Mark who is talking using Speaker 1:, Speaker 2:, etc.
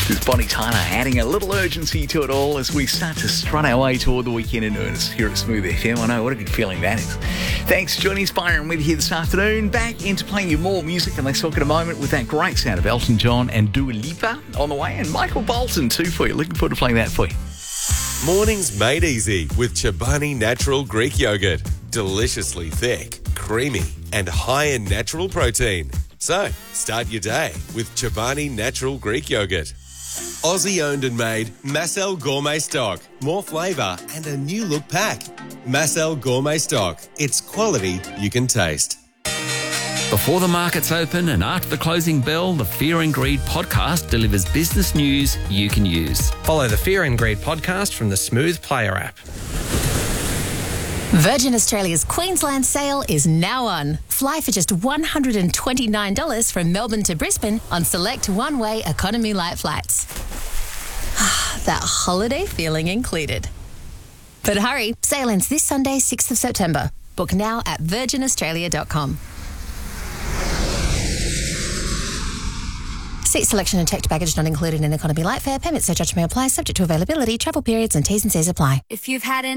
Speaker 1: This is Bonnie Tyler adding a little urgency to it all as we start to strut our way toward the weekend in earnest here at Smooth FM. I know, what a good feeling that is. Thanks for joining us, Byron, with you here this afternoon. Back into playing you more music, and let's talk in a moment with that great sound of Elton John and Dua Lipa on the way, and Michael Bolton too for you. Looking forward to playing that for you.
Speaker 2: Mornings made easy with Chobani Natural Greek Yogurt. Deliciously thick, creamy, and high in natural protein. So, start your day with Chobani Natural Greek Yogurt. Aussie owned and made Marcel Gourmet Stock. More flavour and a new look pack. Marcel Gourmet Stock. It's quality you can taste.
Speaker 3: Before the markets open and after the closing bell, the Fear and Greed podcast delivers business news you can use.
Speaker 4: Follow the Fear and Greed podcast from the Smooth Player app.
Speaker 5: Virgin Australia's Queensland sale is now on. Fly for just $129 from Melbourne to Brisbane on select one-way economy light flights. That holiday feeling included. But hurry, sale ends this Sunday, 6th of September. Book now at virginaustralia.com. Seat selection and checked baggage not included in economy light fare. Payment surcharge may apply, subject to availability, travel periods and T's and C's apply.
Speaker 6: If you've had an